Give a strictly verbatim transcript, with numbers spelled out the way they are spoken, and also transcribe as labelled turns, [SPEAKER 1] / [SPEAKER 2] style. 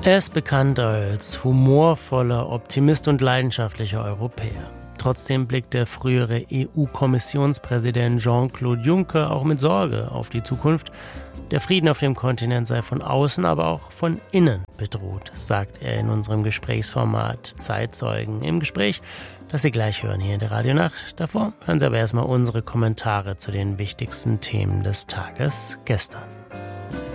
[SPEAKER 1] Er ist bekannt als humorvoller Optimist und leidenschaftlicher Europäer. Trotzdem blickt der frühere E U-Kommissionspräsident Jean-Claude Juncker auch mit Sorge auf die Zukunft. Der Frieden auf dem Kontinent sei von außen, aber auch von innen bedroht, sagt er in unserem Gesprächsformat Zeitzeugen im Gespräch, das Sie gleich hören hier in der Radionacht. Davor hören Sie aber erstmal unsere Kommentare zu den wichtigsten Themen des Tages gestern.